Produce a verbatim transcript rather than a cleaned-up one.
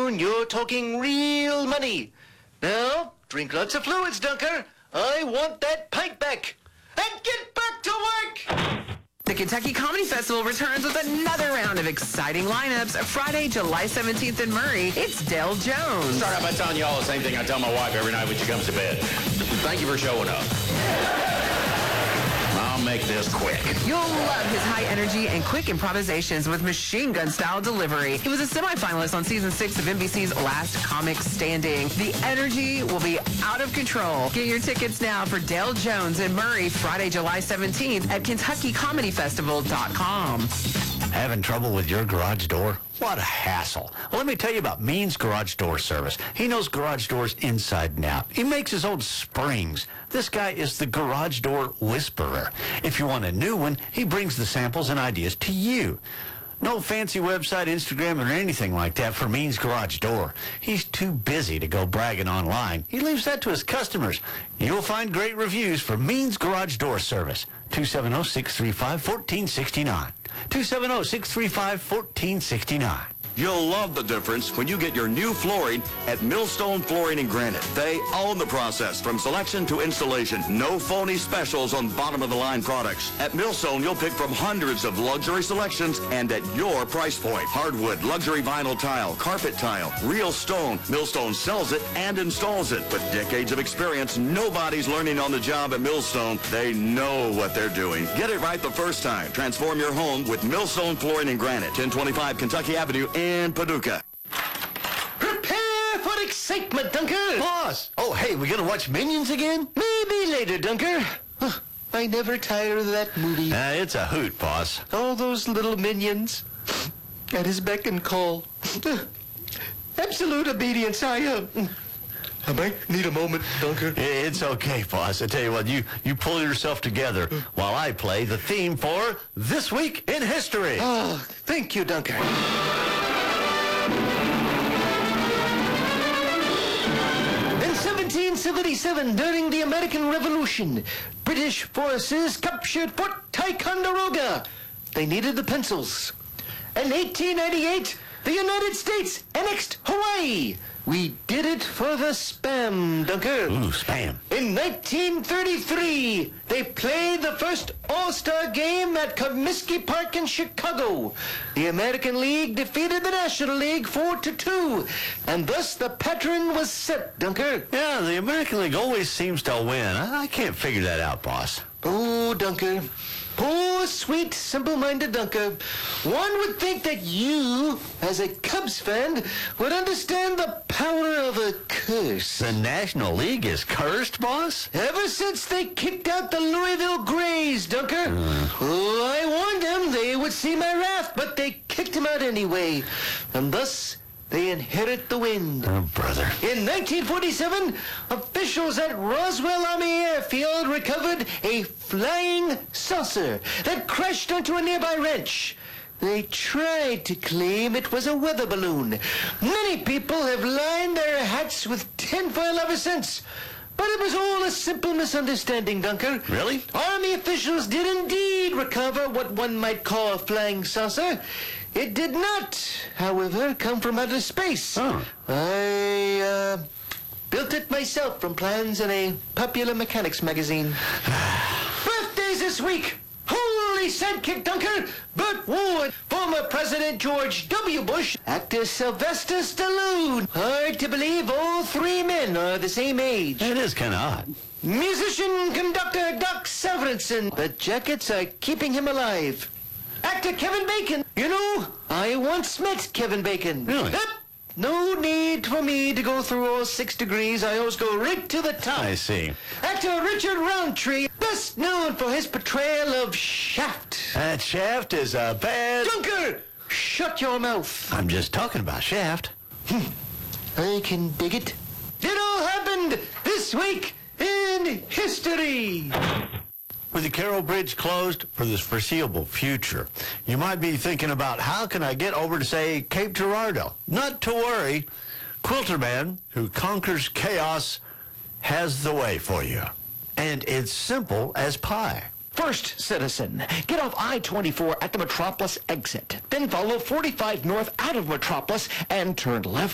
afternoon, you're talking real money. Now, drink lots of fluids, Dunker. I want that pint back. And get back to work! The Kentucky Comedy Festival returns with another round of exciting lineups. Friday, July seventeenth in Murray, it's Del Jones. Start out by telling you all the same thing I tell my wife every night when she comes to bed. Thank you for showing up. I'll make this quick. You'll love his high energy and quick improvisations with machine gun style delivery. He was a semifinalist on season six of N B C's Last Comic Standing. The energy will be out of control. Get your tickets now for Del Jones in Murray, Friday, July seventeenth at Kentucky Comedy Festival dot com. Having trouble with your garage door? What a hassle. Well, let me tell you about Means Garage Door Service. He knows garage doors inside and out. He makes his own springs. This guy is the garage door whisperer. If you want a new one, he brings the samples and ideas to you. No fancy website, Instagram, or anything like that for Means Garage Door. He's too busy to go bragging online. He leaves that to his customers. You'll find great reviews for Means Garage Door Service. two seven zero, six three five, one four six nine. two seven zero, six three five, one four six nine. You'll love the difference when you get your new flooring at Millstone Flooring and Granite. They own the process from selection to installation. No phony specials on bottom-of-the-line products. At Millstone, you'll pick from hundreds of luxury selections and at your price point. Hardwood, luxury vinyl tile, carpet tile, real stone. Millstone sells it and installs it. With decades of experience, nobody's learning on the job at Millstone. They know what they're doing. Get it right the first time. Transform your home with Millstone Flooring and Granite, ten twenty-five Kentucky Avenue in Paducah. Prepare for excitement, Dunker. Boss! Oh, hey, we gonna watch Minions again? Maybe later, Dunker. Huh, I never tire of that movie. Uh, it's a hoot, boss. All those little minions at his beck and call. Absolute obedience. I, uh, I might need a moment, Dunker. It's okay, boss. I tell you what, you, you pull yourself together while I play the theme for This Week in History. Oh, thank you, Dunker. In seventeen seventy-seven, during the American Revolution, British forces captured Fort Ticonderoga. They needed the pencils. In eighteen ninety-eight, the United States annexed Hawaii. We did it for the Spam, Dunker. Ooh, Spam. In nineteen thirty-three, they played the first All-Star game at Comiskey Park in Chicago. The American League defeated the National League four to two, and thus the pattern was set, Dunker. Yeah, the American League always seems to win. I, I can't figure that out, boss. Oh, Dunker. Poor, sweet, simple-minded Dunker. One would think that you, as a Cubs fan, would understand the power of a curse. The National League is cursed, boss? Ever since they kicked out the Louisville Grays, Dunker. Uh. Oh, I warned them they would see my wrath, but they kicked him out anyway. And thus, they inherit the wind. Oh, brother. In nineteen forty-seven, officials at Roswell Army Airfield recovered a flying saucer that crashed onto a nearby ranch. They tried to claim it was a weather balloon. Many people have lined their hats with tinfoil ever since. But it was all a simple misunderstanding, Dunker. Really? Army officials did indeed recover what one might call a flying saucer. It did not, however, come from outer space. Oh. I, uh, built it myself from plans in a popular mechanics magazine. Birthdays this week! Holy sidekick, Dunker! Burt Ward, former President George W. Bush, actor Sylvester Stallone. Hard to believe all three men are the same age. It is kind of odd. Musician, conductor Doc Severinsen. The jackets are keeping him alive. Actor Kevin Bacon. You know, I once met Kevin Bacon. Really? Yep. No need for me to go through all six degrees. I always go right to the top. I see. Actor Richard Roundtree, best known for his portrayal of Shaft. That Shaft is a bad... Dunker, shut your mouth. I'm just talking about Shaft. I can dig it. It all happened this week in history. With the Carroll Bridge closed for the foreseeable future, you might be thinking about how can I get over to, say, Cape Girardeau? Not to worry. Quilterman, who conquers chaos, has the way for you. And it's simple as pie. First, citizen, get off I twenty-four at the Metropolis exit. Then follow forty-five north out of Metropolis and turn left